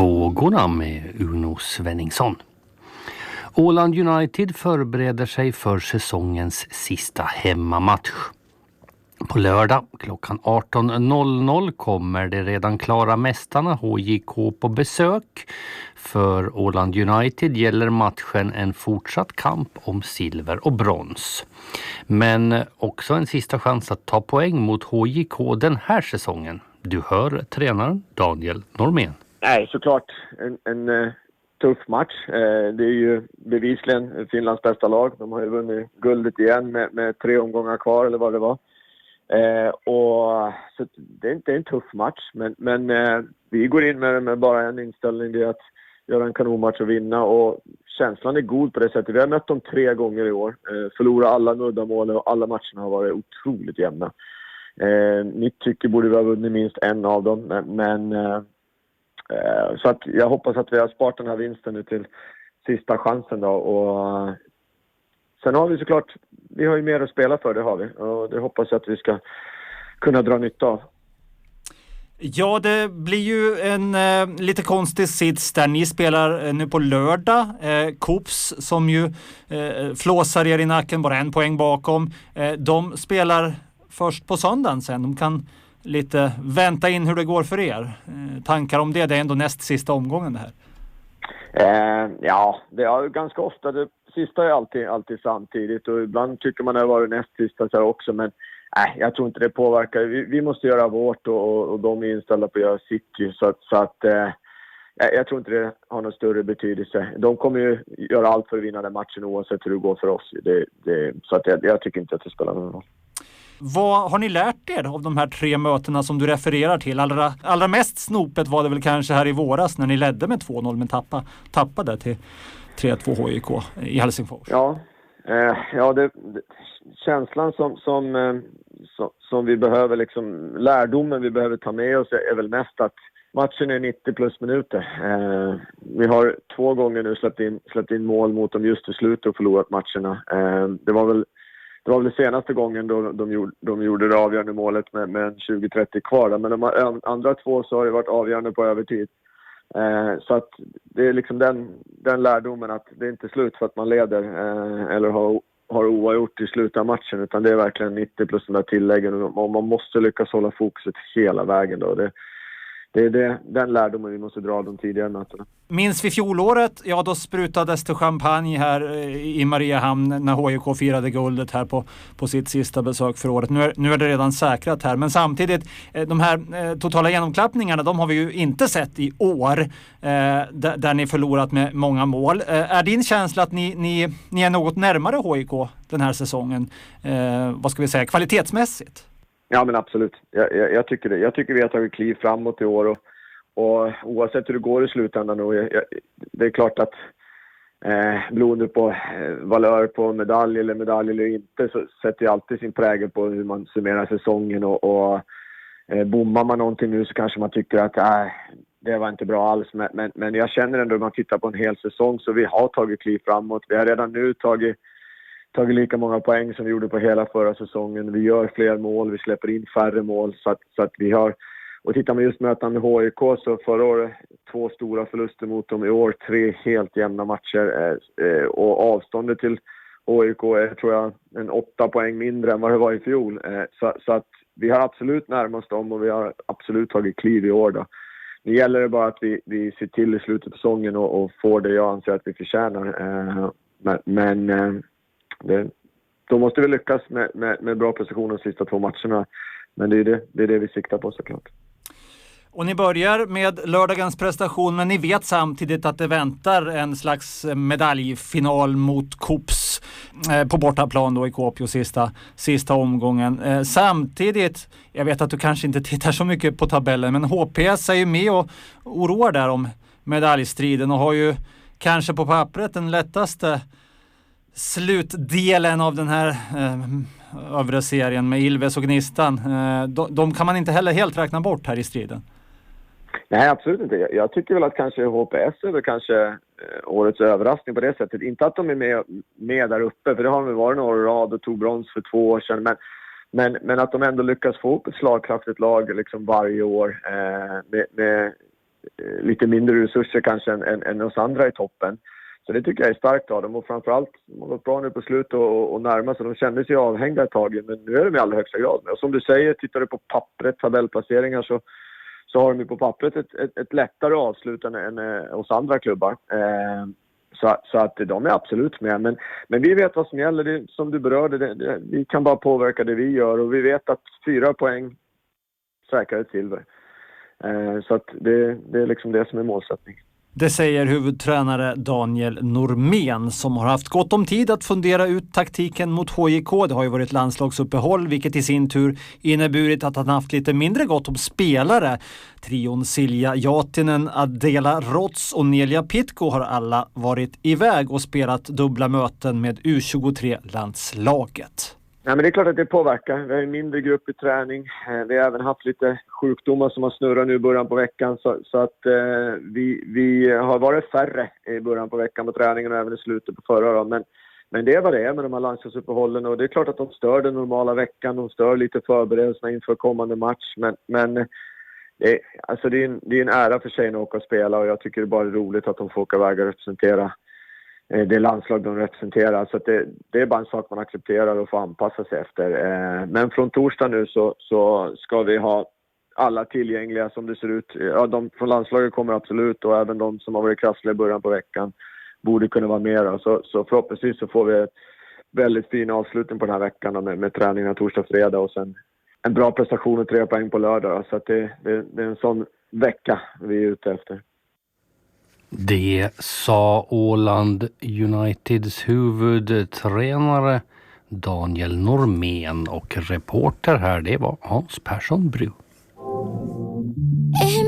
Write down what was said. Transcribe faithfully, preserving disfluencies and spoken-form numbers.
Vågorna med Uno Svenningsson. Åland United förbereder sig för säsongens sista hemmamatch. På lördag klockan arton noll noll kommer de redan klara mästarna H J K på besök. För Åland United gäller matchen en fortsatt kamp om silver och brons. Men också en sista chans att ta poäng mot H J K den här säsongen. Du hör tränaren Daniel Normén. Nej, såklart en, en uh, tuff match. Uh, det är ju bevisligen Finlands bästa lag. De har ju vunnit guldet igen med, med tre omgångar kvar eller vad det var. Uh, och så det är inte en tuff match, men, men uh, vi går in med, med bara en inställning, det är att göra en kanonmatch och vinna, och känslan är god på det sättet. Vi har mött dem tre gånger i år, uh, förlorat alla nuddamål och alla matcherna har varit otroligt jämna. Uh, mitt tycke borde vi ha vunnit minst en av dem, men, men uh, så att jag hoppas att vi har sparat den här vinsten nu till sista chansen då, och sen har vi såklart, vi har ju mer att spela för, det har vi, och det hoppas jag att vi ska kunna dra nytta av. Ja, det blir ju en eh, lite konstig sits där ni spelar eh, nu på lördag. Eh, Kops som ju eh, flåsar er i nacken, bara en poäng bakom. Eh, de spelar först på söndagen sen. De kan lite vänta in hur det går för er. Eh, tankar om det, det är ändå näst sista omgången det här. Eh, ja, det är ganska ofta. Det sista är alltid, alltid samtidigt, och ibland tycker man att det var det näst sista så också, men nej, jag tror inte det påverkar. Vi, vi måste göra vårt, och, och de är inställda på att göra sitt, så att, så att eh, jag, jag tror inte det har någon större betydelse. De kommer ju göra allt för att vinna den matchen oavsett hur det går för oss. Det, det, så att jag, jag tycker inte att det spelar någon roll. Vad har ni lärt er av de här tre mötena som du refererar till? Allra, allra mest snopet var det väl kanske här i våras när ni ledde med två noll men tappa, tappade till tre två H J K i Helsingfors. Ja, eh, ja det, det, känslan som, som, eh, som, som vi behöver, liksom, lärdomen vi behöver ta med oss är, är väl mest att matchen är nittio plus minuter. Eh, vi har två gånger nu släppt in, släppt in mål mot dem just i slutet och förlorat matcherna. Eh, det var väl Det var väl senaste gången då de gjorde, de gjorde det avgörande målet med, med tjugo trettio kvar. Men de andra två så har det varit avgörande på övertid. Eh, så att det är liksom den, den lärdomen att det är inte slut för att man leder eh, eller har, har oavgjort i slutet av matchen. Utan det är verkligen nittio plus de där tilläggen. Och man måste lyckas hålla fokuset hela vägen då. Det, Det är det, den lärdomen vi måste dra de tidigare mötena. Minns vi fjolåret? Ja, då sprutades det champagne här i Mariehamn när H J K firade guldet här på, på sitt sista besök för året. Nu är, nu är det redan säkrat här. Men samtidigt, de här totala genomklappningarna, de har vi ju inte sett i år. Eh, där, där ni förlorat med många mål. Eh, är din känsla att ni, ni, ni är något närmare H J K den här säsongen? Eh, vad ska vi säga, kvalitetsmässigt? Ja, men absolut. Jag, jag, jag tycker det. Jag tycker vi har tagit kliv framåt i år, och, och oavsett hur det går i slutändan, och jag, jag, det är klart att eh, beroende på eh, valör på medalj eller medalj eller inte, så sätter jag alltid sin prägel på hur man summerar säsongen, och, och eh, bommar man någonting nu så kanske man tycker att äh, det var inte bra alls, men, men, men jag känner ändå att man tittar på en hel säsong så vi har tagit kliv framåt. Vi har redan nu tagit tagit lika många poäng som vi gjorde på hela förra säsongen. Vi gör fler mål, vi släpper in färre mål, så att, så att vi har, och tittar man just mötan med H J K, så förra året två stora förluster mot dem, i år tre helt jämna matcher, eh, och avståndet till H J K är, tror jag, en åtta poäng mindre än vad det var i fjol. Eh, så, så att vi har absolut närmast dem, och vi har absolut tagit kliv i år då. Nu gäller det bara att vi, vi ser till i slutet på säsongen och, och får det jag anser att vi förtjänar. Eh, men men eh, Det, då måste vi lyckas med, med, med bra prestationer de sista två matcherna. Men det är det, det är det vi siktar på såklart. Och ni börjar med lördagens prestation, men ni vet samtidigt att det väntar en slags medaljfinal mot Kops eh, på bortaplan då i Kuopio sista, sista omgången. Eh, samtidigt, jag vet att du kanske inte tittar så mycket på tabellen, men H P S är ju med och oroar där om medaljstriden och har ju kanske på pappret den lättaste slutdelen av den här eh, övre serien med Ilves och Gnistan. Eh, de, de kan man inte heller helt räkna bort här i striden. Nej, absolut inte. Jag tycker väl att kanske H P S är väl kanske eh, årets överraskning på det sättet. Inte att de är med, med där uppe, för det har de varit några rad och tog brons för två år sedan. Men, men, men att de ändå lyckas få upp ett slagkraftigt lag liksom varje år eh, med, med lite mindre resurser kanske än, än, än oss andra i toppen. Så det tycker jag är starkt av dem, och framförallt de har gått bra nu på slut och, och närma sig. De kände sig avhängda ett tag, men nu är de i allra högsta grad med. Och som du säger, tittar du på pappret, tabellplaceringar, så, så har de ju på pappret ett, ett, ett lättare avslutande än eh, hos andra klubbar. Eh, så, så att de är absolut med. Men, men vi vet vad som gäller, det, som du berörde, det, det, vi kan bara påverka det vi gör, och vi vet att fyra poäng säkrar ett silver. Eh, så att det, det är liksom det som är målsättningen. Det säger huvudtränare Daniel Normén, som har haft gott om tid att fundera ut taktiken mot H J K. Det har ju varit landslagsuppehåll, vilket i sin tur inneburit att han haft lite mindre gott om spelare. Trion Silja Jatinen, Adela Rots och Nelia Pitko har alla varit iväg och spelat dubbla möten med U tjugotre-landslaget. Nej, men det är klart att det påverkar. Vi har en mindre grupp i träning. Vi har även haft lite sjukdomar som har snurrat nu i början på veckan. Så, så att eh, vi, vi har varit färre i början på veckan på träningen och även i slutet på förra. Då. Men, men det är vad det är med de här landslagsuppehållen. Och det är klart att de stör den normala veckan. De stör lite förberedelserna inför kommande match. Men, men det, alltså det, är en, det är en ära för sig att åka och spela. Och jag tycker det är bara roligt att de får åka iväg och representera det landslag de representerar. Så att det, det är bara en sak man accepterar och får anpassa sig efter. Men från torsdag nu så, så ska vi ha alla tillgängliga som det ser ut. Ja, de från landslaget kommer absolut, och även de som har varit krassliga i början på veckan borde kunna vara med. Så, så förhoppningsvis så får vi ett väldigt fin avslutning på den här veckan med, med träningen torsdag, fredag och sen en bra prestation och tre poäng på lördag. Så att det, det, det är en sån vecka vi är ute efter. Det sa Åland Uniteds huvudtränare Daniel Normén, och reporter här, det var Hans Persson Bru.